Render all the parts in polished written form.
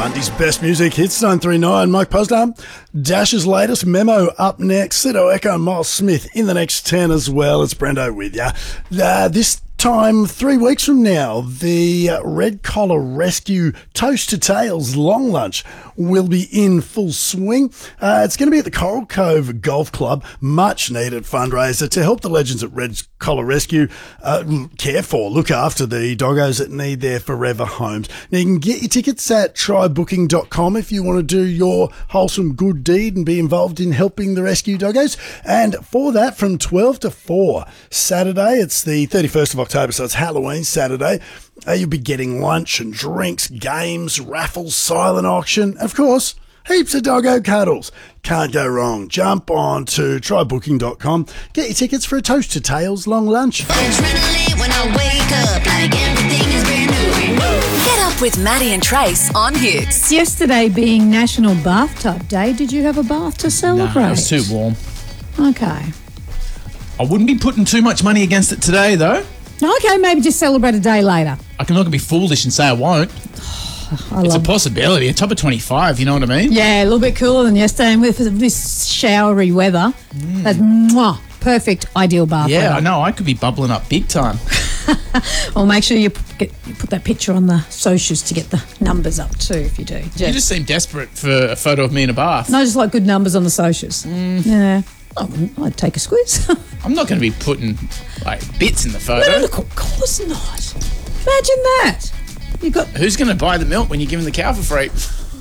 Bundy's best music, hits 939. Mike Posner. Dash's latest memo up next. Sido Echo and Miles Smith in the next 10 as well. It's Brendo with you. This time, 3 weeks from now, the Red Collar Rescue Toast to Tails long lunch will be in full swing. It's going to be at the Coral Cove Golf Club. Much needed fundraiser to help the legends at Red Collar Rescue care for, look after the doggos that need their forever homes. Now, you can get your tickets at trybooking.com if you want to do your wholesome good deed and be involved in helping the rescue doggos. And for that, from 12 to 4 Saturday, it's the 31st of October, so it's Halloween Saturday. You'll be getting lunch and drinks, games, raffles, silent auction, and of course, heaps of doggo cuddles. Can't go wrong. Jump on to trybooking.com. Get your tickets for a Toast to Tails long lunch. Adrenaline when I wake up, like everything is brand new. Get up with Maddie and Trace on Hits. Yesterday being National Bathtub Day, did you have a bath to celebrate? No, it was too warm. Okay. I wouldn't be putting too much money against it today, though. Okay, maybe just celebrate a day later. I'm not going to be foolish and say I won't. It's a possibility. A top of 25, you know what I mean? Yeah, a little bit cooler than yesterday, and with this showery weather, that's perfect, ideal bath weather. Yeah, I know. I could be bubbling up big time. Well, make sure you put that picture on the socials to get the numbers up too, if you do. You just seem desperate for a photo of me in a bath. No, just like good numbers on the socials. Yeah. I'd take a squeeze. I'm not going to be putting bits in the photo. No, look, of course not. Imagine that. Who's going to buy the milk when you're giving the cow for free?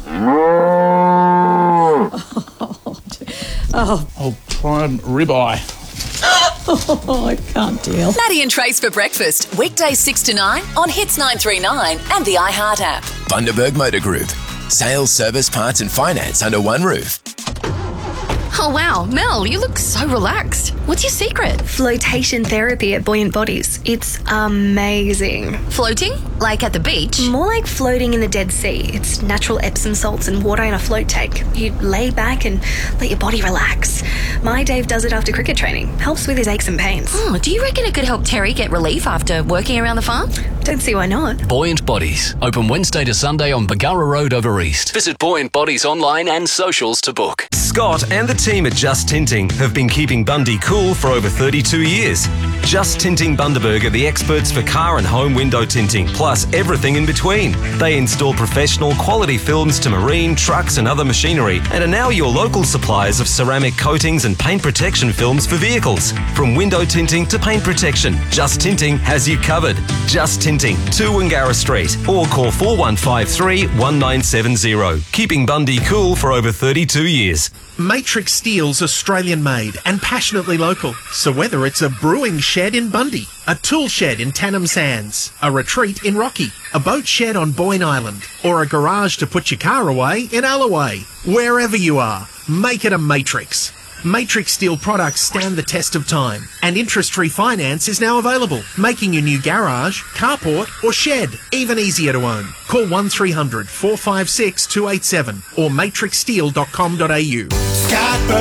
Oh, prime ribeye. Oh, I can't deal. Maddie and Trace for breakfast, weekdays 6 to 9 on Hits 939 and the iHeart app. Bundaberg Motor Group. Sales, service, parts and finance under one roof. Oh wow, Mel, you look so relaxed. What's your secret? Flotation therapy at Buoyant Bodies. It's amazing. Floating? Like at the beach? More like floating in the Dead Sea. It's natural Epsom salts and water in a float tank. You lay back and let your body relax. My Dave does it after cricket training. Helps with his aches and pains. Oh, do you reckon it could help Terry get relief after working around the farm? Don't see why not. Buoyant Bodies. Open Wednesday to Sunday on Bargara Road over East. Visit Buoyant Bodies online and socials to book. Scott and the team at Just Tinting have been keeping Bundy cool for over 32 years. Just Tinting Bundaberg are the experts for car and home window tinting, plus everything in between. They install professional quality films to marine, trucks and other machinery, and are now your local suppliers of ceramic coatings and paint protection films for vehicles. From window tinting to paint protection, Just Tinting has you covered. Just Tinting, 2 Wangara Street, or call 4153 1970. Keeping Bundy cool for over 32 years. Matrix Steel's Australian made and passionately local. So whether it's a brewing shed in Bundy, a tool shed in Tannum Sands, a retreat in Rocky, a boat shed on Boyne Island, or a garage to put your car away in Alloway, wherever you are, make it a Matrix. Matrix Steel products stand the test of time, and interest-free finance is now available, making your new garage, carport or shed even easier to own. Call 1300 456 287 or matrixsteel.com.au. Scott